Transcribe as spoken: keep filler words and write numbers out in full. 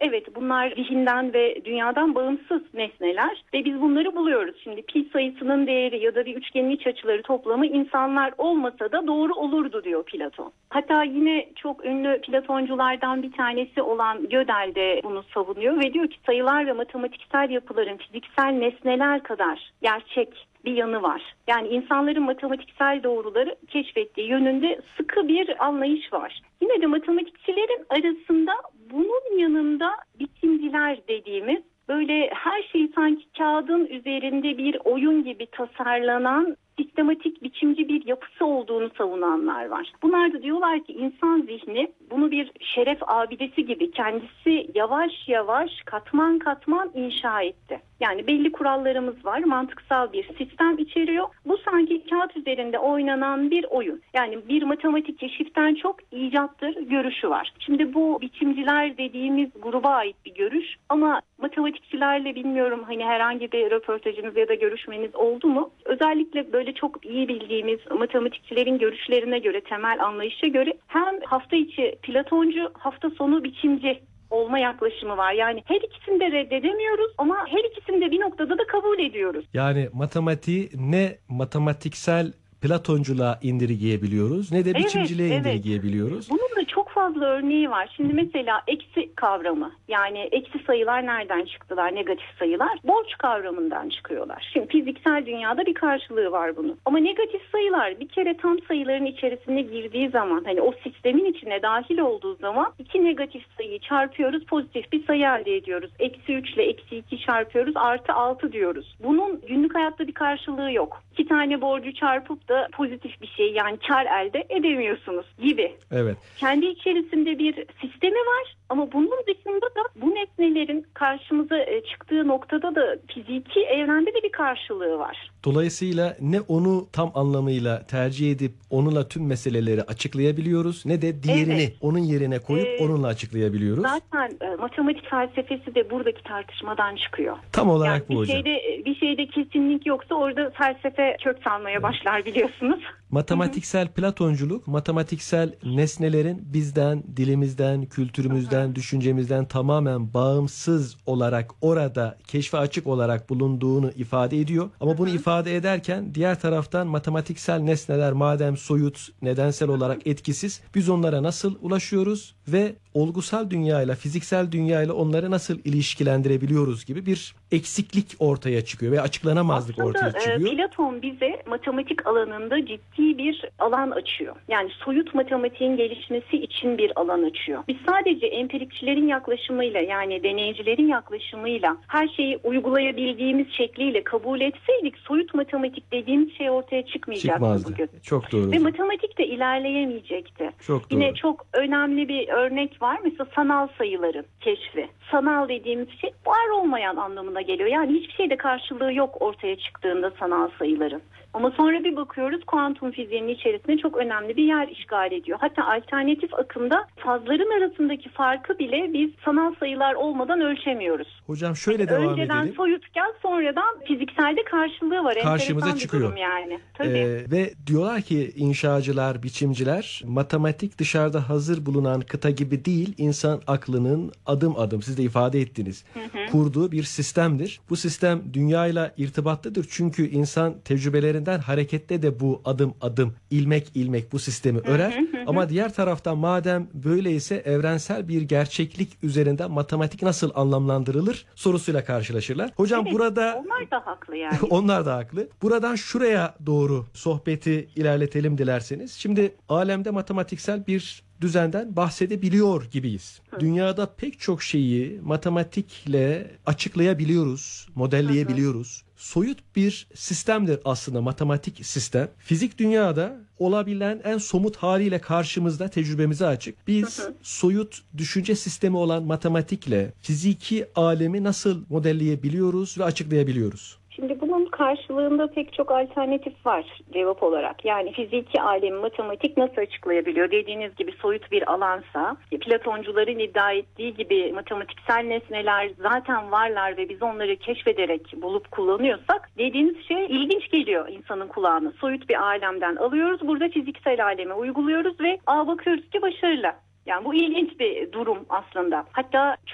Evet, bunlar zihinden ve dünyadan bağımsız nesneler ve biz bunları buluyoruz. Şimdi pi sayısının değeri ya da bir üçgenin iç açıları toplamı insanlar olmasa da doğru olurdu diyor Platon. Hatta yine çok ünlü Platonculardan bir tanesi olan Gödel de bunu savunuyor ve diyor ki sayılar ve matematiksel yapıların fiziksel nesneler kadar gerçek bir yanı var. Yani insanların matematiksel doğruları keşfettiği yönünde sıkı bir anlayış var. Yine de matematikçilerin arasında bunun yanında biçimciler dediğimiz böyle her şey sanki kağıdın üzerinde bir oyun gibi tasarlanan sistematik biçimci bir yapısı olduğunu savunanlar var. Bunlar da diyorlar ki insan zihni bunu bir şeref abidesi gibi kendisi yavaş yavaş katman katman inşa etti. Yani belli kurallarımız var, mantıksal bir sistem içeriyor. Bu sanki kağıt üzerinde oynanan bir oyun. Yani bir matematik keşiften çok icattır görüşü var. Şimdi bu biçimciler dediğimiz gruba ait bir görüş ama matematikçilerle bilmiyorum hani herhangi bir röportajınız ya da görüşmeniz oldu mu? Özellikle böyle çok iyi bildiğimiz matematikçilerin görüşlerine göre, temel anlayışa göre hem hafta içi Platoncu, hafta sonu biçimci olma yaklaşımı var. Yani her ikisini de reddedemiyoruz ama her ikisini de bir noktada da kabul ediyoruz. Yani matematiği ne matematiksel Platonculuğa indirgeyebiliyoruz ne de Evet, biçimciliğe evet. indirgeyebiliyoruz. Bunun da çok fazla örneği var. Şimdi mesela eksi kavramı, yani eksi sayılar nereden çıktılar, negatif sayılar? Borç kavramından çıkıyorlar. Şimdi fiziksel dünyada bir karşılığı var bunun. Ama negatif sayılar bir kere tam sayıların içerisine girdiği zaman, hani o sistemin içine dahil olduğu zaman iki negatif sayıyı çarpıyoruz, pozitif bir sayı elde ediyoruz. Eksi üç ile eksi iki çarpıyoruz, artı altı diyoruz. Bunun günlük hayatta bir karşılığı yok. İki tane borcu çarpıp da pozitif bir şey, yani kar elde edemiyorsunuz gibi. Evet. Kendi içerisinde bir sistemi var ama bunun dışında da bu nesnelerin karşımıza çıktığı noktada da fiziki evrende de bir karşılığı var. Dolayısıyla ne onu tam anlamıyla tercih edip onunla tüm meseleleri açıklayabiliyoruz ne de diğerini Evet. onun yerine koyup Ee, onunla açıklayabiliyoruz. Zaten e, matematik felsefesi de buradaki tartışmadan çıkıyor. Tam olarak Yani bu bir hocam. şeyde bir şeyde kesinlik yoksa orada felsefe kök salmaya başlar biliyorsunuz. Matematiksel Platonculuk, matematiksel nesnelerin bizden, dilimizden, kültürümüzden, düşüncemizden tamamen bağımsız olarak orada keşfe açık olarak bulunduğunu ifade ediyor. Ama bunu ifade ederken diğer taraftan matematiksel nesneler madem soyut, nedensel olarak etkisiz, biz onlara nasıl ulaşıyoruz ve olgusal dünyayla, fiziksel dünyayla onları nasıl ilişkilendirebiliyoruz gibi bir eksiklik ortaya çıkıyor ve açıklanamazlık Aslında, ortaya çıkıyor. e, Platon bize matematik alanında ciddi bir alan açıyor. Yani soyut matematiğin gelişmesi için bir alan açıyor. Biz sadece empirikçilerin yaklaşımıyla, yani deneycilerin yaklaşımıyla her şeyi uygulayabildiğimiz şekliyle kabul etseydik soyut matematik dediğimiz şey ortaya çıkmayacaktı Çıkmazdı. bugün. Çok doğru. Ve matematik de ilerleyemeyecekti. Çok doğru. Yine çok önemli bir örnek var. Mesela sanal sayıların keşfi. Sanal dediğimiz şey var olmayan anlamına geliyor. Yani hiçbir şeyde karşılığı yok ortaya çıktığında sanal sayıların. Ama sonra bir bakıyoruz kuantum fiziğinin içerisinde çok önemli bir yer işgal ediyor. Hatta alternatif akımda fazların arasındaki farkı bile biz sanal sayılar olmadan ölçemiyoruz. Hocam şöyle devam Önceden edelim. soyutken sonradan fizikselde karşılığı var. Karşımıza Enteresan çıkıyor. bir durum yani. Tabii. Ee, ve diyorlar ki inşacılar, biçimciler, matematik dışarıda hazır bulunan kıta gibi değil, insan aklının adım adım, siz de ifade ettiniz, Hı hı. kurduğu bir sistemdir. Bu sistem dünyayla irtibatlıdır çünkü insan tecrübelerinden harekette de bu adım adım, ilmek ilmek bu sistemi örer. Hı hı hı. Ama diğer taraftan madem böyleyse evrensel bir gerçeklik üzerinden matematik nasıl anlamlandırılır sorusuyla karşılaşırlar. Hocam Evet, burada onlar da haklı yani. onlar da haklı. Buradan şuraya doğru sohbeti ilerletelim dilerseniz. Şimdi alemde matematiksel bir düzenden bahsedebiliyor gibiyiz. Hı. Dünyada pek çok şeyi matematikle açıklayabiliyoruz, modelleyebiliyoruz. Hı hı. Soyut bir sistemdir aslında matematik sistem. Fizik dünyada olabilen en somut haliyle karşımızda, tecrübemize açık. Biz hı hı. soyut düşünce sistemi olan matematikle fiziki alemi nasıl modelleyebiliyoruz ve açıklayabiliyoruz? Şimdi bunun karşılığında pek çok alternatif var cevap olarak. Yani fiziki alemi matematik nasıl açıklayabiliyor? Dediğiniz gibi soyut bir alansa, Platoncuların iddia ettiği gibi matematiksel nesneler zaten varlar ve biz onları keşfederek bulup kullanıyorsak, dediğiniz şey ilginç geliyor insanın kulağına. Soyut bir alemden alıyoruz, burada fiziksel aleme uyguluyoruz ve aa bakıyoruz ki başarılı. Yani bu ilginç bir durum aslında. Hatta